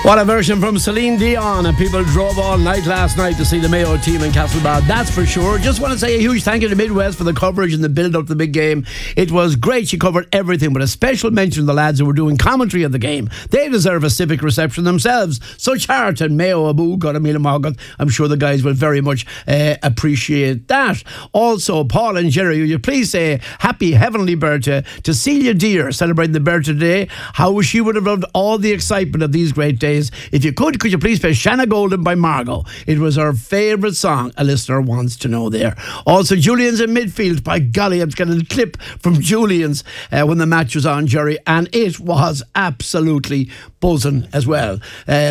What a version from Celine Dion, and people drove all night last night to see the Mayo team in Castlebar, that's for sure. Just want to say a huge thank you to Midwest for the coverage and the build-up to the big game. It was great, she covered everything, but a special mention to the lads who were doing commentary of the game. They deserve a civic reception themselves. Such heart, and Mayo Abu, God Amila Mogat. I'm sure the guys will very much appreciate that. Also, Paul and Jerry, will you please say happy heavenly birthday to Celia Deere, celebrating the birthday today. How she would have loved all the excitement of these great days. If you could you please play Shanna Golden by Margot? It was her favourite song, a listener wants to know there. Also, Julian's in midfield. By golly, I'm getting a clip from Julian's when the match was on, Jerry, and it was absolutely buzzing as well.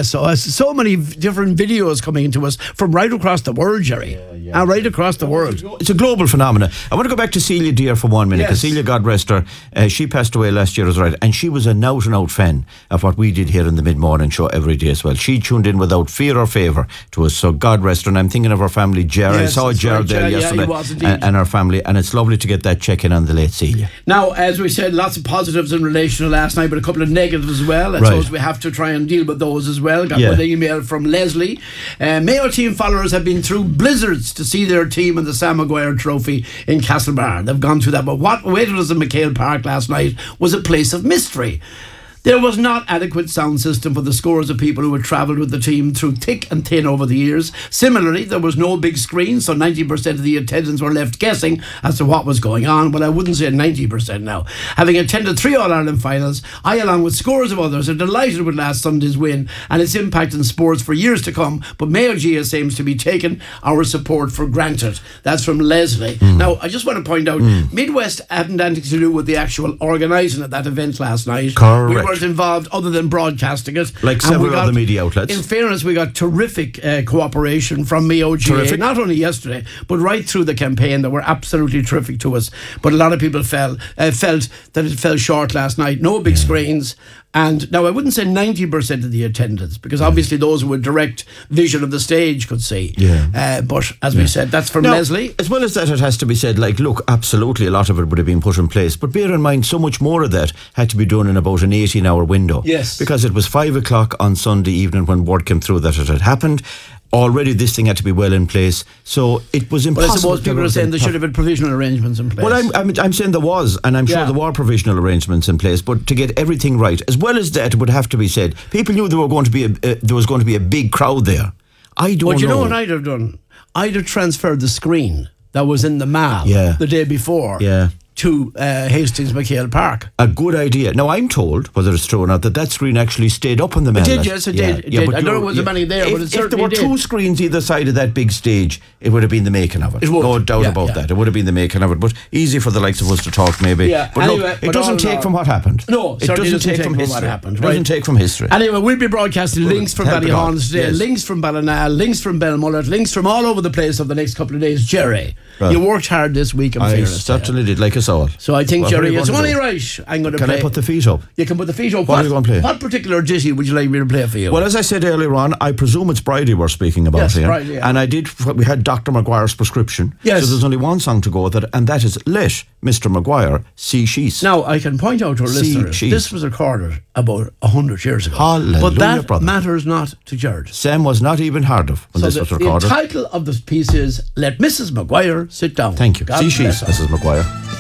So many different videos coming into us from right across the world, Jerry. Right across the world. It's a global phenomenon. I want to go back to Celia Deere for 1 minute, because Celia, God rest her, she passed away last year, is right, and she was an out-and-out fan of what we did here in the mid-morning show every day as well. She tuned in without fear or favour to us, so God rest her. And I'm thinking of her family, Ger. I saw Ger there yesterday, and her family, and it's lovely to get that check-in on the late Celia. Now, as we said, lots of positives in relation to last night, but a couple of negatives as well. I suppose we have to try and deal with those as well. Got one email from Leslie. Mayo team followers have been through blizzards to see their team in the Sam Maguire Trophy in Castlebar. They've gone through that, but what awaited us in McHale Park last night was a place of mystery. There was not adequate sound system for the scores of people who had travelled with the team through thick and thin over the years. Similarly, there was no big screen, so 90% of the attendants were left guessing as to what was going on. Well, I wouldn't say 90% now. Having attended 3 All-Ireland finals, I, along with scores of others, are delighted with last Sunday's win and its impact in sports for years to come, but Mayo GA seems to be taking our support for granted. That's from Leslie. Now, I just want to point out, Midwest hadn't anything to do with the actual organising of that event last night. Correct. We weren't involved other than broadcasting it, like several other media outlets. In fairness, we got terrific cooperation from Mayo GA, not only yesterday but right through the campaign. They were absolutely terrific to us, but a lot of people felt that it fell short last night. No big screens. And now I wouldn't say 90% of the attendance, because obviously those with direct vision of the stage could see. But as we said, that's from Leslie. As well as that, it has to be said, like, look, absolutely a lot of it would have been put in place, but bear in mind, so much more of that had to be done in about an 18-hour window. Because it was 5 o'clock on Sunday evening when word came through that it had happened. Already this thing had to be well in place, so it was impossible. But I suppose people are saying there should have been provisional arrangements in place. Well, I'm saying there was, and I'm sure there were provisional arrangements in place, but to get everything right, as well as that, it would have to be said, people knew there was going to be a big crowd there. I don't know. But you know what I'd have done? I'd have transferred the screen that was in the mall the day before to Hastings McHale Park. A good idea. Now, I'm told, whether it's true or not, that screen actually stayed up on the mall. It did, yes, it did. It did. I don't know if there was many there, but it certainly did. If there were 2 screens either side of that big stage, it would have been the making of it. No doubt about that. It would have been the making of it, but easy for the likes of us to talk, maybe. But anyway, look, it doesn't take from what happened. No, it doesn't take from history. It doesn't take from history. Anyway, we'll be broadcasting links from Ballyhauns today, links from Ballina, links from Belmullet, links from all over the place over the next couple of days. Jerry, you worked hard this week, I certainly did, like us all. So I think, Jerry, it's only right. I'm going to play. Can I put the feet up? You can put the feet up. What are you going to play? What particular ditty would you like me to play for you? Well, as I said earlier on, I presume it's Bridie we're speaking about here. Bridie, and we had Dr. Maguire's prescription. So there's only one song to go with it, and that is Let Mr. Maguire See She's. Now, I can point out to our listeners, this was recorded about 100 years ago. Hallelujah, but that brother. matters not to George. Sam was not even heard of when this was recorded. The title of the piece is Let Mrs. Maguire Sit Down. Thank you. See She's, Mrs. Maguire.